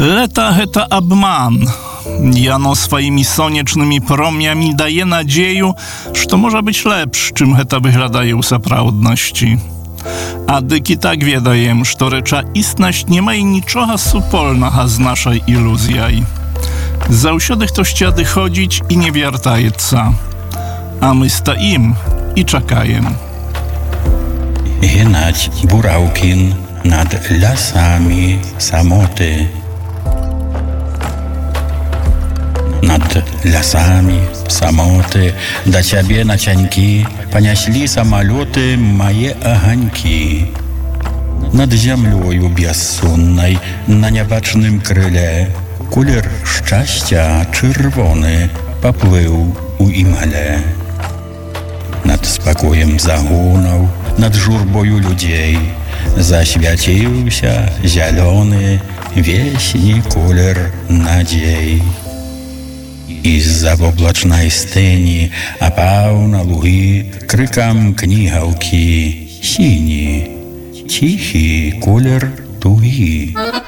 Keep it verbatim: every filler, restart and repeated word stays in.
Leta гэта абман. Яно сваімі сонечнымі промямі дае надзею, што можа быць лепш, чым гэта выглядае ў сапраўднасці. А дык і так ведаем, што рэчаіснасць не мае нічога супольнага з нашай ілюзіяй. Заўсёды хтосьці адыходзіць і не вяртаецца. А мы стаім і чакаем. Геннадзь Бураўкін над лясамі самоты. Над лясамі самоты да цябе нацянькі паняслі самалёты мае аганькі. Над зямлёю бяссоннай на нябачным крыле колер шчасця чырвоны паплыў у імгле. Над спакоем загонаў, над журбою людзей засвяціўся зялёны весні колер надзей. І-за воблачнай стэні апаў на лугі крыкам кнігаўкі сіні, ціхі колер тугі.